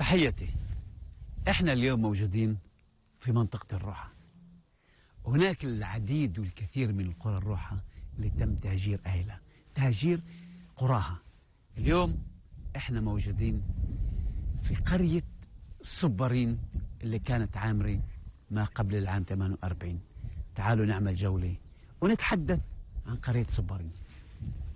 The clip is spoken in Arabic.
تحياتي. احنا اليوم موجودين في منطقة الروحة. هناك العديد والكثير من القرى الروحة اللي تم تهجير أهلها، تهجير قراها. اليوم احنا موجودين في قرية صبرين اللي كانت عامرة ما قبل العام 48. تعالوا نعمل جولة ونتحدث عن قرية صبرين.